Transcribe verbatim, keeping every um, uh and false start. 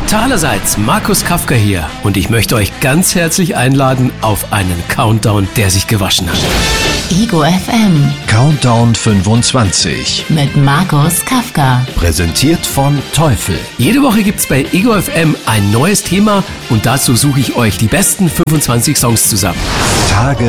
Allerseits, Markus Kafka hier und ich möchte euch ganz herzlich einladen auf einen Countdown, der sich gewaschen hat. Ego F M Countdown fünfundzwanzig mit Markus Kafka. Präsentiert von Teufel. Jede Woche gibt's bei Ego F M ein neues Thema und dazu suche ich euch die besten fünfundzwanzig Songs zusammen. Tage